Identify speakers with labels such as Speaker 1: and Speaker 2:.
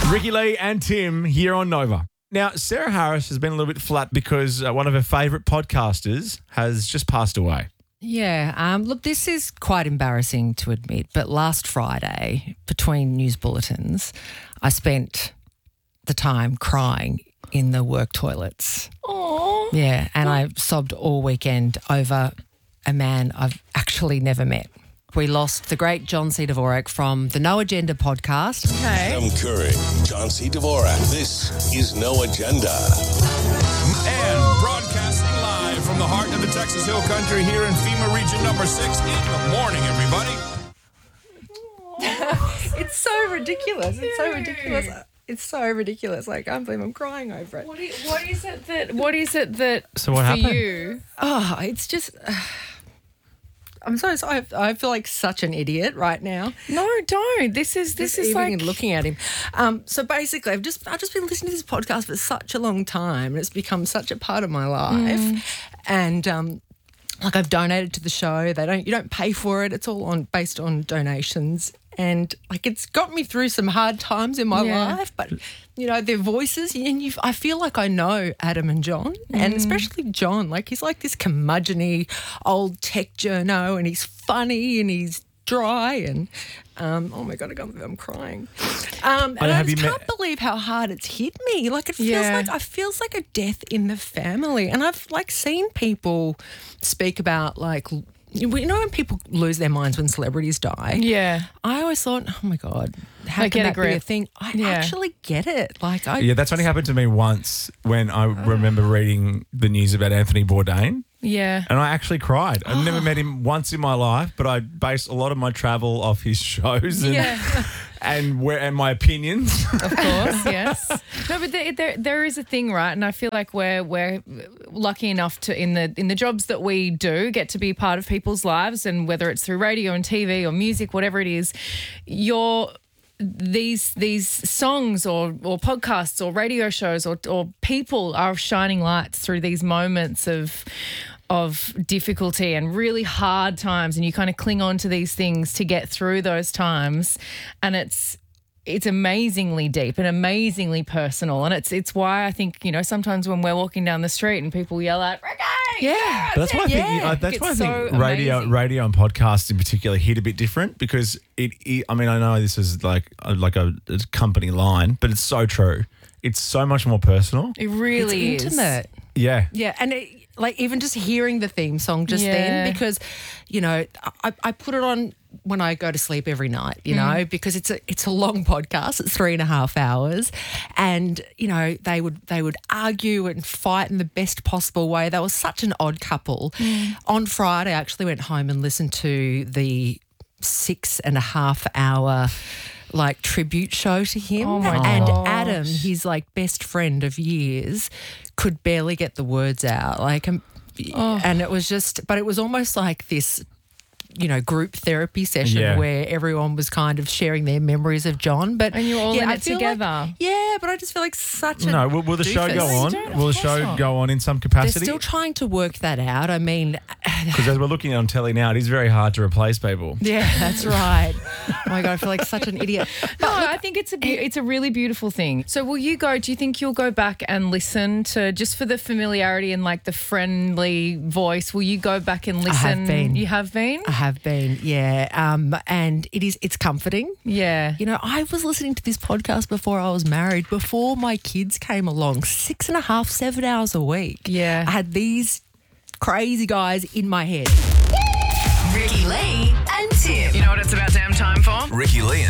Speaker 1: Ricky Lee and Tim here on Nova. Now, Sarah Harris has been a little bit flat because one of her favourite podcasters has just passed away.
Speaker 2: Yeah, look, this is quite embarrassing to admit, but last Friday, between news bulletins, I spent the time crying in the work toilets.
Speaker 3: Aww.
Speaker 2: Yeah, and I sobbed all weekend over a man I've actually never met. We lost the great John C. Dvorak from the No Agenda podcast.
Speaker 3: Okay.
Speaker 4: Adam Curry, John C. Dvorak. This is No Agenda.
Speaker 5: And broadcasting live from the heart of the Texas Hill Country here in FEMA Region number 6 in the morning, everybody.
Speaker 2: It's so ridiculous. It's so ridiculous. It's so ridiculous. I can't believe I'm crying over it.
Speaker 3: What is it that
Speaker 1: So what
Speaker 3: for
Speaker 1: happened?
Speaker 3: you?
Speaker 2: Oh, it's just... I'm so sorry. I feel like such an idiot right now.
Speaker 3: No, don't. This is
Speaker 2: Even
Speaker 3: like
Speaker 2: looking at him. So basically, I've just been listening to this podcast for such a long time, and it's become such a part of my life. And like I've donated to the show. You don't pay for it. It's all based on donations. And like it's got me through some hard times in my life, but you know their voices, and I feel like I know Adam and John, and especially John. Like he's like this curmudgeon-y old tech journo, and he's funny and he's dry, and oh my god, I can't believe I'm crying. And I just can't believe how hard it's hit me. Like it feels like a death in the family, and I've like seen people speak about like. You know when people lose their minds when celebrities die?
Speaker 3: Yeah.
Speaker 2: I always thought, oh my God, how can that be a thing? I actually get it.
Speaker 1: Yeah, that's only happened to me once when I remember reading the news about Anthony Bourdain.
Speaker 3: Yeah.
Speaker 1: And I actually cried. I've never met him once in my life, but I based a lot of my travel off his shows and my opinions.
Speaker 3: Of course, yes. No, but there is a thing, right? And I feel like we're lucky enough to in the jobs that we do get to be part of people's lives, and whether it's through radio and TV or music, whatever it is, these songs or podcasts or radio shows or people are shining lights through these moments of difficulty and really hard times, and you kind of cling on to these things to get through those times, and it's amazingly deep and amazingly personal, and it's why I think, you know, sometimes when we're walking down the street and people yell out Ricky,
Speaker 2: Yeah.
Speaker 1: But that's why I think radio and podcasts in particular hit a bit different, because I mean, I know this is like a company line, but it's so true. It's so much more personal.
Speaker 3: It really
Speaker 2: It's
Speaker 3: is
Speaker 2: intimate.
Speaker 1: Yeah.
Speaker 2: Yeah, and like even just hearing the theme song just then, because, you know, I put it on when I go to sleep every night, you know, because it's a long podcast. It's 3.5 hours, and you know they would argue and fight in the best possible way. They were such an odd couple. On Friday, I actually went home and listened to the 6.5 hour like tribute show to him.
Speaker 3: Oh my
Speaker 2: and
Speaker 3: gosh.
Speaker 2: Adam, his like best friend of years, could barely get the words out. Like, and it was just, but it was almost like this, you know, group therapy session where everyone was kind of sharing their memories of John. But
Speaker 3: and you're all in
Speaker 2: I
Speaker 3: it
Speaker 2: feel
Speaker 3: together.
Speaker 2: But I just feel like such a
Speaker 1: Will the show
Speaker 2: doofus.
Speaker 1: go on?
Speaker 3: don't,
Speaker 1: Will the
Speaker 3: of
Speaker 1: show
Speaker 3: course not.
Speaker 1: go on in some
Speaker 2: They're
Speaker 1: capacity?
Speaker 2: still trying to work that out. I mean,
Speaker 1: Because as we're looking on telly now, it is very hard to replace people.
Speaker 2: yeah, that's right. Oh my God, I feel like such an idiot.
Speaker 3: No, I think it's a really beautiful thing. So do you think you'll go back and listen to, just for the familiarity and like the friendly voice, will you go back and listen?
Speaker 2: have been.
Speaker 3: You have been?
Speaker 2: I have been, yeah. And it's comforting.
Speaker 3: Yeah.
Speaker 2: You know, I was listening to this podcast before I was married, before my kids came along, 6.5, 7 hours a week.
Speaker 3: Yeah.
Speaker 2: I had these crazy guys in my head.
Speaker 6: Ricky Lee and Tim.
Speaker 7: You know what it's about damn time for?
Speaker 4: Ricky Lee